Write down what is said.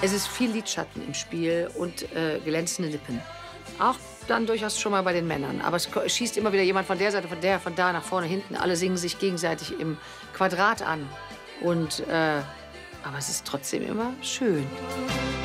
Es ist viel Lidschatten im Spiel und glänzende Lippen. Auch dann durchaus schon mal bei den Männern. Aber es schießt immer wieder jemand von der Seite, von da, nach vorne, hinten. Alle singen sich gegenseitig im Quadrat an. Aber es ist trotzdem immer schön.